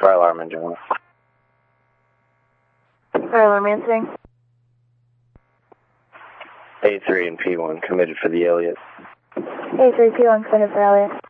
fire alarm engine 1. Fire alarm answering. A3 and P1 committed for the Elliott. A3, P1 committed for Elliott.